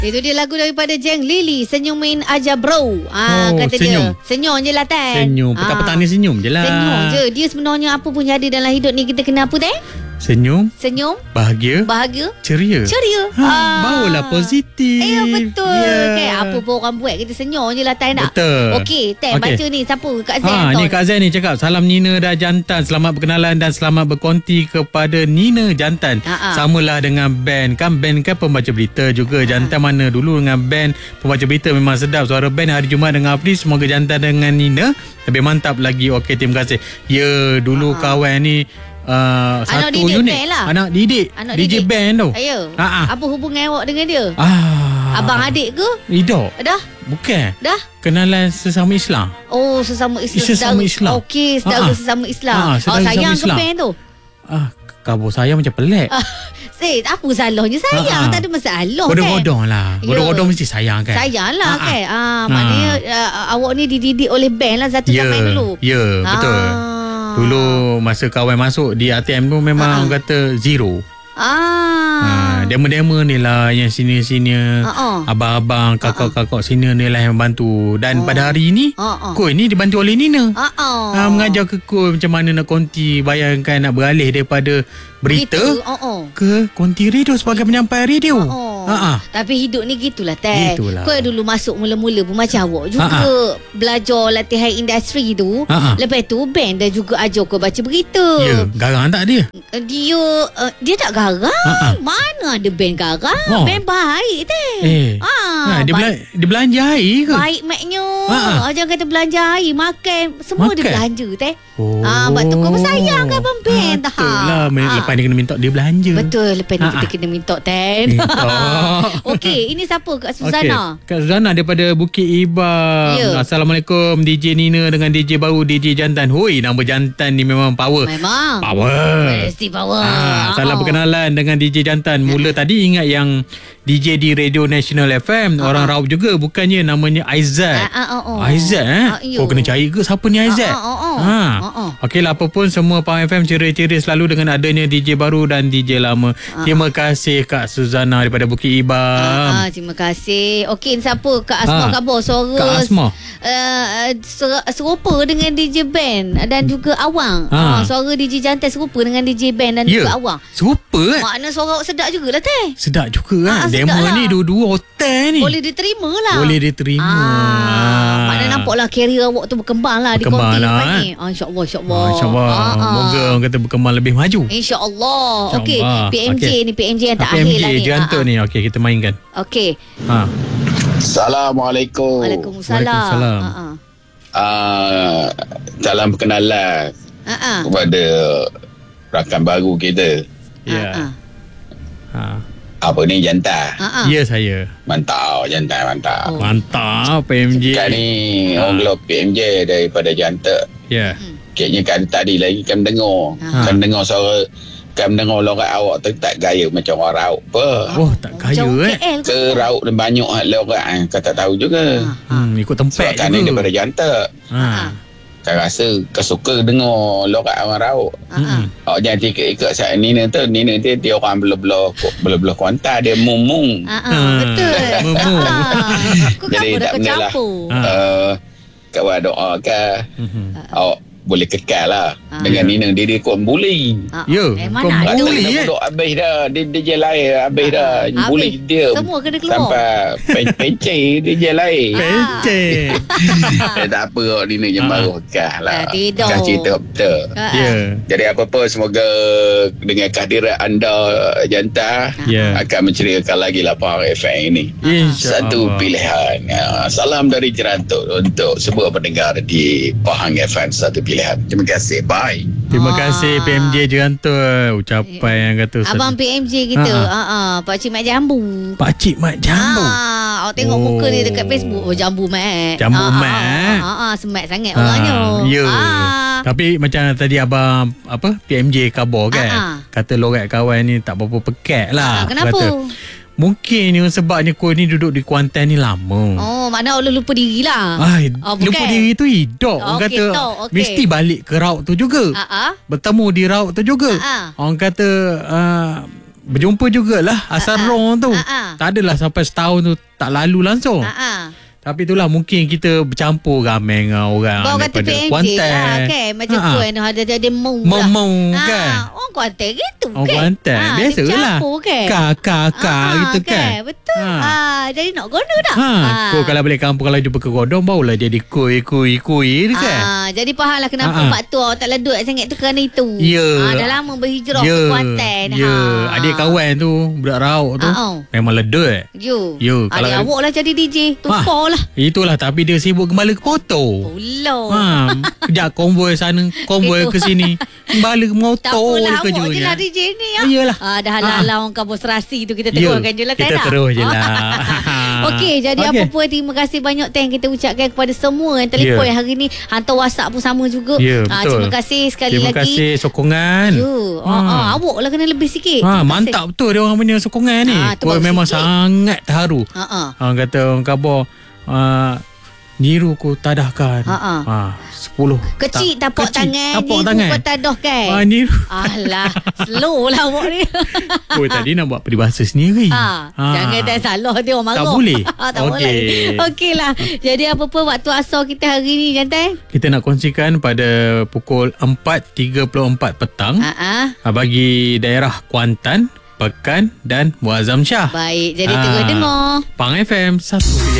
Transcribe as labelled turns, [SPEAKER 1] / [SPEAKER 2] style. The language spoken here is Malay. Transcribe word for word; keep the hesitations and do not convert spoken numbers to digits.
[SPEAKER 1] Itu dia lagu daripada Jeng Lily, Senyumin aja bro. Ah,
[SPEAKER 2] Oh,
[SPEAKER 1] kata
[SPEAKER 2] senyum.
[SPEAKER 1] dia. Senyum je lah Tan.
[SPEAKER 2] Senyum. Petang-petang ni senyum je lah.
[SPEAKER 1] Senyum je. Dia sebenarnya apa pun jadi dalam hidup ni, kita kena apa Tan?
[SPEAKER 2] Senyum,
[SPEAKER 1] Senyum,
[SPEAKER 2] bahagia,
[SPEAKER 1] bahagia,
[SPEAKER 2] ceria.
[SPEAKER 1] ceria.
[SPEAKER 2] Ha,
[SPEAKER 1] Ah.
[SPEAKER 2] barulah positif.
[SPEAKER 1] Eh, betul.
[SPEAKER 2] Ya.
[SPEAKER 1] Kan, apa pun orang buat, kita senyum je lah Tan nak.
[SPEAKER 2] Betul.
[SPEAKER 1] Okey, Tan,
[SPEAKER 2] Okey.
[SPEAKER 1] baca ni. Siapa? Kak Zain.
[SPEAKER 2] Ha, ni Kak Zain ni cakap, salam Nina dan Jantan. Selamat berkenalan dan selamat berkonti kepada Nina Jantan.
[SPEAKER 1] Ha-ha.
[SPEAKER 2] Samalah dengan band. Kan band kan pembaca berita juga. Ha. Jantan mana dulu dengan band pembaca berita memang sedap. Suara band hari Jumaat dengan Afri. Semoga Jantan dengan Nina lebih mantap lagi. Okey, terima kasih. Ya, dulu
[SPEAKER 1] Ha-ha.
[SPEAKER 2] kawan ni Uh,
[SPEAKER 1] Anak
[SPEAKER 2] satu
[SPEAKER 1] didik
[SPEAKER 2] unit
[SPEAKER 1] band lah.
[SPEAKER 2] anak didik
[SPEAKER 1] Anak
[SPEAKER 2] D J
[SPEAKER 1] didik.
[SPEAKER 2] band tu.
[SPEAKER 1] Ayo.
[SPEAKER 2] Ha-ha.
[SPEAKER 1] Apa hubungan awak dengan dia?
[SPEAKER 2] Ah.
[SPEAKER 1] Abang adik ke?
[SPEAKER 2] Tidak.
[SPEAKER 1] Dah?
[SPEAKER 2] Bukan.
[SPEAKER 1] Dah?
[SPEAKER 2] Kenalan sesama Islam.
[SPEAKER 1] Oh, sesama Islam.
[SPEAKER 2] Sesama Islam.
[SPEAKER 1] Okey, saudara
[SPEAKER 2] Ha-ha.
[SPEAKER 1] sesama Islam.
[SPEAKER 2] Ha,
[SPEAKER 1] Oh,
[SPEAKER 2] saudara
[SPEAKER 1] sayang
[SPEAKER 2] sesama
[SPEAKER 1] ke
[SPEAKER 2] Islam.
[SPEAKER 1] band tu?
[SPEAKER 2] Ah, kabur saya macam pelik.
[SPEAKER 1] Ah, Syed, apa salahnya sayang?
[SPEAKER 2] Ha-ha.
[SPEAKER 1] Tak ada masalah kan?
[SPEAKER 2] Godong-godong lah.
[SPEAKER 1] Ya.
[SPEAKER 2] Godong-godong mesti sayang kan.
[SPEAKER 1] Sayang lah
[SPEAKER 2] Ha-ha.
[SPEAKER 1] kan. Ah,
[SPEAKER 2] Ha.
[SPEAKER 1] maknanya uh, awak ni dididik oleh band lah satu
[SPEAKER 2] Ya,
[SPEAKER 1] zaman dulu.
[SPEAKER 2] ya, betul.
[SPEAKER 1] Ah.
[SPEAKER 2] Dulu masa kawan masuk di A T M tu memang
[SPEAKER 1] Ha-ha.
[SPEAKER 2] kata zero.
[SPEAKER 1] Ah.
[SPEAKER 2] Ha, demo-demo ni lah yang senior-senior,
[SPEAKER 1] Ha-ha.
[SPEAKER 2] abang-abang, kakak-kakak senior ni lah yang bantu. Dan
[SPEAKER 1] Oh.
[SPEAKER 2] pada hari ini,
[SPEAKER 1] Ha-ha.
[SPEAKER 2] Koi ni dibantu oleh Nina.
[SPEAKER 1] Ah, ah.
[SPEAKER 2] Ha, mengajar ke Koi macam mana nak konti. Bayangkan nak beralih daripada berita
[SPEAKER 1] Oh, oh.
[SPEAKER 2] ke konti radio sebagai penyampai radio.
[SPEAKER 1] Oh.
[SPEAKER 2] Ha-ha.
[SPEAKER 1] Tapi hidup ni gitulah Tan.
[SPEAKER 2] Gitulah.
[SPEAKER 1] Kau dulu masuk mula-mula pun macam awak juga
[SPEAKER 2] Ha-ha.
[SPEAKER 1] belajar latihan industri tu.
[SPEAKER 2] Ha-ha.
[SPEAKER 1] Lepas tu band dah juga ajar kau baca berita.
[SPEAKER 2] Ya, garang tak dia?
[SPEAKER 1] Dia uh, dia tak garang.
[SPEAKER 2] Ha-ha.
[SPEAKER 1] Mana ada band garang?
[SPEAKER 2] Oh.
[SPEAKER 1] Band baik Tan.
[SPEAKER 2] Eh.
[SPEAKER 1] Ah,
[SPEAKER 2] Ha, dia,
[SPEAKER 1] baik.
[SPEAKER 2] bela- dia belanja air ke?
[SPEAKER 1] Baik maknya.
[SPEAKER 2] Ha-ha.
[SPEAKER 1] Jangan kata belanja air, makan, semua dia
[SPEAKER 2] Makan?
[SPEAKER 1] belanja Tan.
[SPEAKER 2] Oh.
[SPEAKER 1] Ah, sebab tu kau bersayang kan abang band.
[SPEAKER 2] Betul lah.
[SPEAKER 1] Ah.
[SPEAKER 2] Lepas dia kena minta dia belanja.
[SPEAKER 1] Betul, lepas ni
[SPEAKER 2] Ha-ha.
[SPEAKER 1] kita kena minta Tan.
[SPEAKER 2] Minta.
[SPEAKER 1] Okey, ini siapa Kak Suzana?
[SPEAKER 2] Okey, Kak Suzana daripada Bukit Ibam.
[SPEAKER 1] Ya.
[SPEAKER 2] Assalamualaikum D J Nina dengan D J baru D J Jantan. Hoi, nama Jantan ni memang power.
[SPEAKER 1] Memang.
[SPEAKER 2] Power.
[SPEAKER 1] Mesti power.
[SPEAKER 2] Ah,
[SPEAKER 1] Ah,
[SPEAKER 2] salam
[SPEAKER 1] ah.
[SPEAKER 2] berkenalan dengan D J Jantan. Mula tadi ingat yang D J di Radio National F M. Orang Raub juga. Bukannya namanya Aizat.
[SPEAKER 1] Ah, ah, ah, oh.
[SPEAKER 2] Aizat eh?
[SPEAKER 1] Ah, ya.
[SPEAKER 2] Kau kena cari ke siapa ni Aizat?
[SPEAKER 1] Ah, ah, ah, ah.
[SPEAKER 2] Ha.
[SPEAKER 1] Ah, ah.
[SPEAKER 2] Okeylah, apa pun semua Pahang F M ceria-ceria selalu dengan adanya D J baru dan D J lama. Terima kasih Kak Suzana daripada Bukit Ibam.
[SPEAKER 1] Ah, ah, terima kasih. Okey, ni siapa? Kak Asma
[SPEAKER 2] Ah,
[SPEAKER 1] khabar suara.
[SPEAKER 2] Kak Asma.
[SPEAKER 1] Uh, ser- serupa dengan D J Band dan juga Awang.
[SPEAKER 2] Ah.
[SPEAKER 1] Ah, suara D J Jantan serupa dengan D J Band dan
[SPEAKER 2] Ya.
[SPEAKER 1] juga Awang.
[SPEAKER 2] Serupa eh?
[SPEAKER 1] Makna suara awak sedap jugalah Teh.
[SPEAKER 2] Sedap juga
[SPEAKER 1] Ah,
[SPEAKER 2] kan.
[SPEAKER 1] sedap
[SPEAKER 2] Demo
[SPEAKER 1] lah.
[SPEAKER 2] ni dua-dua hotel ni.
[SPEAKER 1] Boleh diterima lah.
[SPEAKER 2] Boleh diterima.
[SPEAKER 1] Ah, makna nampaklah kerjaya awak tu berkembang lah di
[SPEAKER 2] Berkembang
[SPEAKER 1] konti
[SPEAKER 2] lah,
[SPEAKER 1] lepas
[SPEAKER 2] eh.
[SPEAKER 1] ni. Ah, InsyaAllah, insyaAllah.
[SPEAKER 2] Ah, InsyaAllah.
[SPEAKER 1] Ah, ah.
[SPEAKER 2] Moga orang kata berkembang lebih maju.
[SPEAKER 1] InsyaAllah. Okey,
[SPEAKER 2] InsyaAllah.
[SPEAKER 1] P M J
[SPEAKER 2] Okey.
[SPEAKER 1] ni, P M J yang tak
[SPEAKER 2] P M J
[SPEAKER 1] akhir lah ni.
[SPEAKER 2] Jantan
[SPEAKER 1] Ah,
[SPEAKER 2] ni. Okey, kita mainkan.
[SPEAKER 1] ah. Okey.
[SPEAKER 2] Ha.
[SPEAKER 3] Assalamualaikum.
[SPEAKER 1] Waalaikumsalam.
[SPEAKER 2] Waalaikumsalam.
[SPEAKER 1] Ah, ah.
[SPEAKER 3] Uh, salam perkenalan
[SPEAKER 1] Ah, ah.
[SPEAKER 3] kepada rakan baru kita.
[SPEAKER 2] Ya.
[SPEAKER 1] Ah, ah.
[SPEAKER 2] Ha.
[SPEAKER 3] Apa ni Jantan?
[SPEAKER 1] Ah, ah.
[SPEAKER 2] Ya saya.
[SPEAKER 3] Mantap Jantan, mantap.
[SPEAKER 1] Oh.
[SPEAKER 2] Mantap P M J.
[SPEAKER 3] Kan ni orang gelap P M J daripada Jantan.
[SPEAKER 2] Ya.
[SPEAKER 3] Kayaknya kan tadi lagi kan dengar.
[SPEAKER 1] Ha.
[SPEAKER 3] Kan dengar suara, kan dengar lorak awak tu tak gaya macam orang raut apa.
[SPEAKER 2] Oh, tak kaya
[SPEAKER 1] Jauh
[SPEAKER 2] eh.
[SPEAKER 1] K L
[SPEAKER 3] Ke raut dan banyak hak lorak kan, kau tak tahu juga.
[SPEAKER 2] Hmm, ikut
[SPEAKER 3] Sebab
[SPEAKER 2] tempat
[SPEAKER 3] kan ni
[SPEAKER 2] juga.
[SPEAKER 3] daripada Jantan.
[SPEAKER 2] Ha.
[SPEAKER 3] Kau rasa kau suka dengar lorak orang raut.
[SPEAKER 1] Ah, ah.
[SPEAKER 3] Oh, jangan ikut-ikut saya Nina tu. Nina tu dia orang belah-belah belah-belah kuantar, dia mung-mung.
[SPEAKER 1] Ah, ah, betul.
[SPEAKER 2] Memu.
[SPEAKER 1] Ah, Kau
[SPEAKER 3] Jadi
[SPEAKER 1] kenapa dah
[SPEAKER 3] tak
[SPEAKER 1] kau
[SPEAKER 3] benar lah.
[SPEAKER 1] campur?
[SPEAKER 2] Ah.
[SPEAKER 3] Uh, kawan doa ke
[SPEAKER 2] Mhm.
[SPEAKER 3] awak boleh kekal lah
[SPEAKER 1] Ah.
[SPEAKER 3] dengan Nina. Dia dia kuat bully.
[SPEAKER 1] Ah,
[SPEAKER 2] Ya,
[SPEAKER 1] memang
[SPEAKER 2] kau
[SPEAKER 1] nak ada.
[SPEAKER 2] bully,
[SPEAKER 3] Kata
[SPEAKER 2] eh?
[SPEAKER 3] duduk habis dah. Dia D J lain habis dah.
[SPEAKER 1] Habis.
[SPEAKER 3] Bully dia.
[SPEAKER 1] Semua kena keluar.
[SPEAKER 3] Sampai pen- pencet D J lain.
[SPEAKER 2] Pencet.
[SPEAKER 3] Eh, tak apa kok Nina je
[SPEAKER 2] Ah.
[SPEAKER 3] baru kekal lah.
[SPEAKER 1] Ah, tidur.
[SPEAKER 3] Kekal cerita betul.
[SPEAKER 1] Ah, ah.
[SPEAKER 2] Ya.
[SPEAKER 3] Jadi apa-apa semoga dengan kehadiran anda Jantan
[SPEAKER 2] Ya.
[SPEAKER 3] akan menceriakan lagi lah Pahang F M ini.
[SPEAKER 2] InsyaAllah.
[SPEAKER 3] Satu pilihan. Ya, salam dari Jerantuk untuk semua pendengar di Pahang F M. Satu pilihan. Terima kasih. Bye.
[SPEAKER 2] Terima
[SPEAKER 1] Ah.
[SPEAKER 2] kasih P M J Jantan. Ucapan yang kata
[SPEAKER 1] Abang P M J kita.
[SPEAKER 2] Ah,
[SPEAKER 1] Ah, ah. Pakcik Mat Jambu.
[SPEAKER 2] Pakcik Mat Jambu.
[SPEAKER 1] Ah, awak tengok
[SPEAKER 2] Oh.
[SPEAKER 1] muka dia dekat Facebook. Oh, Jambu Mat.
[SPEAKER 2] Jambu
[SPEAKER 1] ah,
[SPEAKER 2] Mat,
[SPEAKER 1] Ah,
[SPEAKER 2] eh?
[SPEAKER 1] ah, ah, semat sangat orangnya.
[SPEAKER 2] Ya.
[SPEAKER 1] Ah.
[SPEAKER 2] Tapi macam tadi abang apa P M J khabar kan.
[SPEAKER 1] Ah, ah.
[SPEAKER 2] Kata lorak kawan ni tak berapa pekat lah.
[SPEAKER 1] Ah, kenapa?
[SPEAKER 2] Kata, mungkin ni sebabnya kau ni duduk di Kuantan ni lama.
[SPEAKER 1] Oh, makna Allah lupa diri lah.
[SPEAKER 2] Ay,
[SPEAKER 1] Oh, bukan.
[SPEAKER 2] lupa diri tu hidup.
[SPEAKER 1] Oh,
[SPEAKER 2] Orang
[SPEAKER 1] okey,
[SPEAKER 2] kata
[SPEAKER 1] tahu, okey.
[SPEAKER 2] mesti balik ke raut tu juga.
[SPEAKER 1] Ah, ah.
[SPEAKER 2] Bertemu di raut tu juga.
[SPEAKER 1] Ah, ah.
[SPEAKER 2] Orang kata uh, berjumpa jugalah asal
[SPEAKER 1] Ha-ha.
[SPEAKER 2] rong tu.
[SPEAKER 1] Ha-ha.
[SPEAKER 2] Tak adalah sampai setahun tu tak lalu langsung.
[SPEAKER 1] Ha-ha.
[SPEAKER 2] Tapi itulah mungkin kita bercampur ramai dengan orang
[SPEAKER 1] Bawa kata
[SPEAKER 2] daripada
[SPEAKER 1] P N J
[SPEAKER 2] Kuantan.
[SPEAKER 1] lah kan. Macam
[SPEAKER 2] Ha-ha.
[SPEAKER 1] tu kan. Ada ada mau lah.
[SPEAKER 2] Mau-mau
[SPEAKER 1] Ha,
[SPEAKER 2] kan.
[SPEAKER 1] orang Kuantan gitu
[SPEAKER 2] Orang
[SPEAKER 1] kan.
[SPEAKER 2] Kuantan.
[SPEAKER 1] Ha,
[SPEAKER 2] Biasa
[SPEAKER 1] dia
[SPEAKER 2] lah.
[SPEAKER 1] campur kan.
[SPEAKER 2] Kak-kak
[SPEAKER 1] Ah,
[SPEAKER 2] gitu kan.
[SPEAKER 1] Betul.
[SPEAKER 2] Ha.
[SPEAKER 1] Ha. Jadi nak guna tak?
[SPEAKER 2] Ha, kau kalau balik kampung kalau jumpa ke Godong barulah jadi kuih-kuih-kuih kan.
[SPEAKER 1] Ah, jadi faham lah kenapa
[SPEAKER 2] Ha, ha.
[SPEAKER 1] Pak Tua tak leduk sangat tu kerana itu.
[SPEAKER 2] Ya.
[SPEAKER 1] Ah, dah lama berhijrah
[SPEAKER 2] Ya,
[SPEAKER 1] ke Kuantan.
[SPEAKER 2] ya. Adik kawan tu budak rauk tu
[SPEAKER 1] Ha, ha.
[SPEAKER 2] memang ledut.
[SPEAKER 1] You.
[SPEAKER 2] Ya,
[SPEAKER 1] Kalau
[SPEAKER 2] kalau-
[SPEAKER 1] awak lah jadi D J. Tumpah lah.
[SPEAKER 2] Itulah tapi dia sibuk gembala ke foto.
[SPEAKER 1] Pulau.
[SPEAKER 2] Ha, kejap konvoi sana, konvoi ke sini. Gembala ke
[SPEAKER 1] Tak
[SPEAKER 2] motor
[SPEAKER 1] apalah
[SPEAKER 2] je
[SPEAKER 1] awak je
[SPEAKER 2] kerjanya.
[SPEAKER 1] lah D J ni ya.
[SPEAKER 2] Ah, iyalah.
[SPEAKER 1] Ah, dah halang-halang orang kampung Serasi tu kita teruskan je lah kan.
[SPEAKER 2] Kita
[SPEAKER 1] tak?
[SPEAKER 2] terus je lah.
[SPEAKER 1] Okey, jadi
[SPEAKER 2] Okey.
[SPEAKER 1] apa pun terima kasih banyak thank kita ucapkan kepada semua yang telefon
[SPEAKER 2] Ya.
[SPEAKER 1] yang hari ni hantar WhatsApp pun sama juga.
[SPEAKER 2] Ya,
[SPEAKER 1] Ah,
[SPEAKER 2] betul.
[SPEAKER 1] terima kasih sekali
[SPEAKER 2] Terima
[SPEAKER 1] lagi.
[SPEAKER 2] kasih sokongan.
[SPEAKER 1] Ya, ha. ah, awak lah kena lebih sikit.
[SPEAKER 2] Ha,
[SPEAKER 1] Terima
[SPEAKER 2] mantap betul dia orang punya sokongan ni.
[SPEAKER 1] Ah, tu
[SPEAKER 2] Kau
[SPEAKER 1] bagus
[SPEAKER 2] memang
[SPEAKER 1] sikit.
[SPEAKER 2] sangat terharu.
[SPEAKER 1] kasih. Ha ah.
[SPEAKER 2] Ha, kata orang khabar uh, niru ku tadahkan.
[SPEAKER 1] Ha, ha.
[SPEAKER 2] Ha, sepuluh.
[SPEAKER 1] Kecil tapak
[SPEAKER 2] kecil,
[SPEAKER 1] tangan
[SPEAKER 2] tapak
[SPEAKER 1] ni
[SPEAKER 2] tangan.
[SPEAKER 1] bukan tadah kan.
[SPEAKER 2] Ha, niru.
[SPEAKER 1] Alah, slow lah awak ni.
[SPEAKER 2] Oh, tadi nak buat peribahasa sendiri.
[SPEAKER 1] Ha, jangan tak salah dia orang marah.
[SPEAKER 2] Tak boleh?
[SPEAKER 1] tak
[SPEAKER 2] Okey.
[SPEAKER 1] boleh. Okeylah. Jadi apa pun waktu asar kita hari ni jantan.
[SPEAKER 2] Kita nak kongsikan pada pukul empat tiga puluh empat petang.
[SPEAKER 1] Ha ah.
[SPEAKER 2] Ha, bagi daerah Kuantan, Pekan dan Muazzam Shah.
[SPEAKER 1] Baik, jadi
[SPEAKER 2] Ah.
[SPEAKER 1] terus dengar.
[SPEAKER 2] Pang F M satu pilihan.